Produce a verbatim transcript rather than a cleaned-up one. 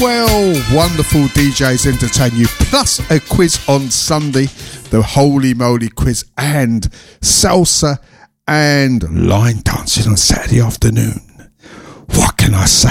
twelve wonderful D Js entertain you, plus a quiz on Sunday, the Holy Moly quiz, and salsa and line dancing on Saturday afternoon. What can I say?